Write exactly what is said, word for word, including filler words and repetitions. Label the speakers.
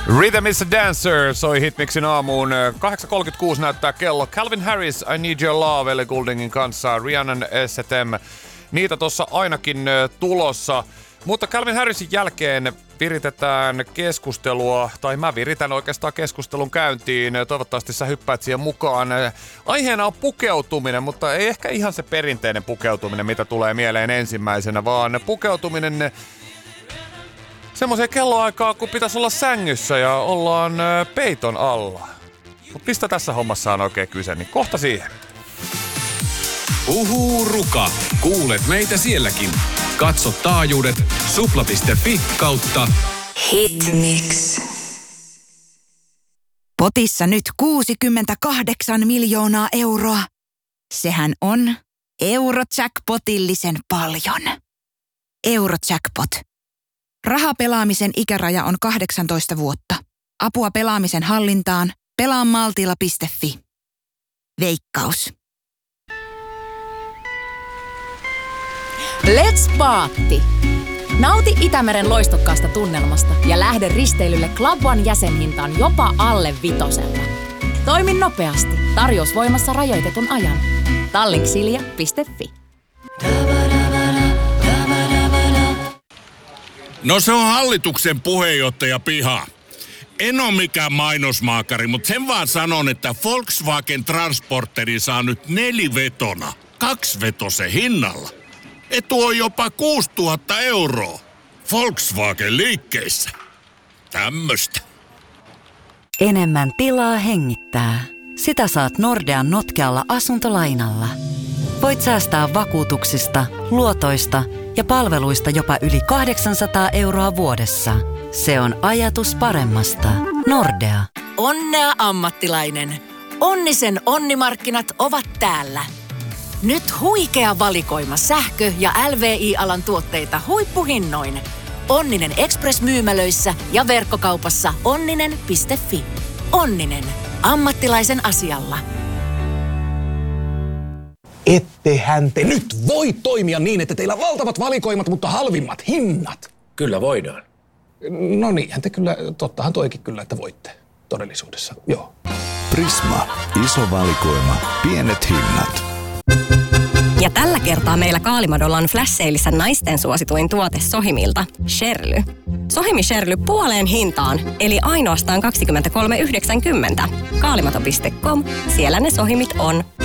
Speaker 1: Rhythm is a Dancer soi Hitmixin aamuun. kahdeksan kolmekymmentäkuusi näyttää kello. Calvin Harris, I Need Your Love, Ellie Gouldingin kanssa. Rihannan S and M. Niitä tossa ainakin tulossa. Mutta Calvin Harrisin jälkeen viritetään keskustelua, tai mä viritän oikeastaan keskustelun käyntiin. Toivottavasti sä hyppäät siihen mukaan. Aiheena on pukeutuminen, mutta ei ehkä ihan se perinteinen pukeutuminen, mitä tulee mieleen ensimmäisenä, vaan pukeutuminen semmoiseen kelloaikaan, kun pitäisi olla sängyssä ja ollaan peiton alla. Mutta mistä tässä hommassa on oikein kyse, niin kohta siihen.
Speaker 2: Uhuu ruka. Kuulet meitä sielläkin. Katso taajuudet supla piste fi kautta
Speaker 3: Hitmix. Potissa nyt kuusikymmentäkahdeksan miljoonaa euroa. Sehän on Eurojackpotillisen paljon. Eurojackpot. Rahapelaamisen ikäraja on kahdeksantoista vuotta. Apua pelaamisen hallintaan pelaamaltilla piste fi. Veikkaus.
Speaker 4: Let's Paatti! Nauti Itämeren loistokkaasta tunnelmasta ja lähde risteilylle Club One jäsenhintaan jopa alle vitosella. Toimi nopeasti. Tarjous voimassa rajoitetun ajan. Tallinksilja piste fi.
Speaker 5: No se on hallituksen puheenjohtaja piha. En ole mikään mainosmaakari, mutta sen vaan sanon, että Volkswagen Transporteri saa nyt nelivetona, kaksivetosen hinnalla. Etu on jopa kuusituhatta euroa. Volkswagen liikkeissä. Tämmöstä.
Speaker 6: Enemmän tilaa hengittää. Sitä saat Nordean notkealla asuntolainalla. Voit säästää vakuutuksista, luotoista ja palveluista jopa yli kahdeksansataa euroa vuodessa. Se on ajatus paremmasta. Nordea.
Speaker 4: Onnea ammattilainen. Onnisen onnimarkkinat ovat täällä. Nyt huikea valikoima sähkö- ja L V I-alan tuotteita huippuhinnoin. Onninen Express-myymälöissä ja verkkokaupassa onninen piste fi. Onninen. Ammattilaisen asialla.
Speaker 7: Ettehän te nyt voi toimia niin, että teillä on valtavat valikoimat, mutta halvimmat hinnat.
Speaker 8: Kyllä voidaan.
Speaker 7: No niinhän te kyllä, tottahan toikin kyllä, että voitte todellisuudessa, joo.
Speaker 9: Prisma. Iso valikoima. Pienet hinnat.
Speaker 10: Ja tällä kertaa meillä Kaalimadolla on flash-seilissä naisten suosituin tuote Sohimilta, Sherly. Sohimi Sherly puoleen hintaan, eli ainoastaan kaksikymmentäkolme yhdeksänkymmentä. Kaalimado piste com, siellä ne Sohimit on.